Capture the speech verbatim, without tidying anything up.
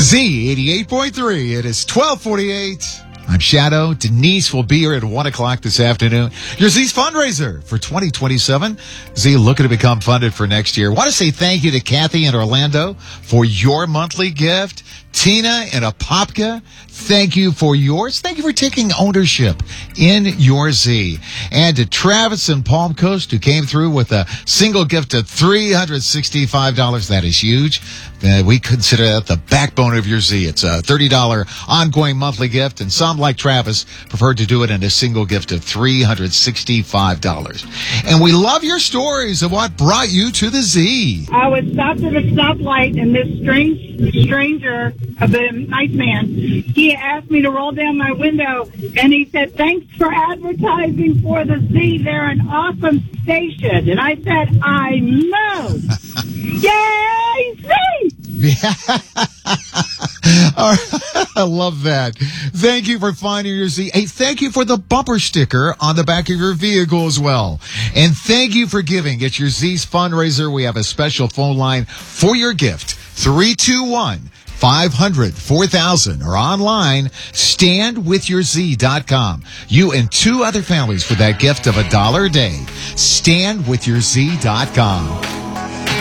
Z eighty-eight point three. It is twelve forty-eight. I'm Shadow. Denise will be here at one o'clock this afternoon. Your Z's fundraiser for twenty twenty-seven. Z looking to become funded for next year. Want to say thank you to Kathy in Orlando for your monthly gift. Tina in Apopka, thank you for yours. Thank you for taking ownership in your Z. And to Travis in Palm Coast, who came through with a single gift of three hundred sixty-five dollars. That is huge. Uh, we consider that the backbone of your Z. It's a thirty dollars ongoing monthly gift, and some, like Travis, preferred to do it in a single gift of three hundred sixty-five dollars. And we love your stories of what brought you to the Z. I was stopped at a stoplight, and this strange stranger, a nice man, he asked me to roll down my window, and he said, "Thanks for advertising for the Z. They're an awesome station." And I said, "I know." Yay, Z! Yeah. All right. I love that. Thank you for finding your Z. Hey, thank you for the bumper sticker on the back of your vehicle as well. And thank you for giving. It's your Z's fundraiser. We have a special phone line for your gift. three two one, five hundred, four thousand or online, stand with your z dot com. You and two other families for that gift of a dollar a day. stand with your z dot com.